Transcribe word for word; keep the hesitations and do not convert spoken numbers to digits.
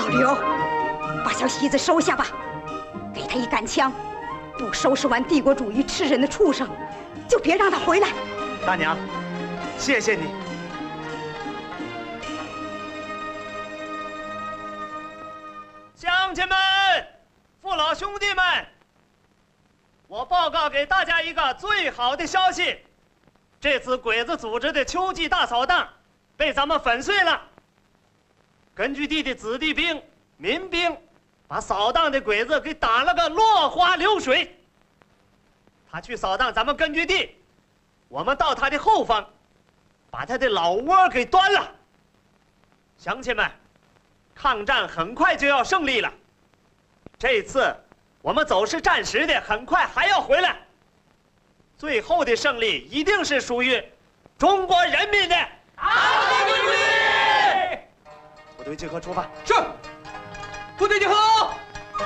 刘，把小喜子收下吧，给他一杆枪，不收拾完帝国主义吃人的畜生，就别让他回来。 大娘，谢谢你。乡亲们，父老兄弟们，我报告给大家一个最好的消息，这次鬼子组织的秋季大扫荡被咱们粉碎了。根据地的子弟兵、民兵把扫荡的鬼子给打了个落花流水。他去扫荡咱们根据地，我们到他的后方，把他的老窝给端了。乡亲们，抗战很快就要胜利了，这次我们走是暂时的，很快还要回来。最后的胜利一定是属于中国人民的。好，部队集合！部队集合出发。 是，部队集合。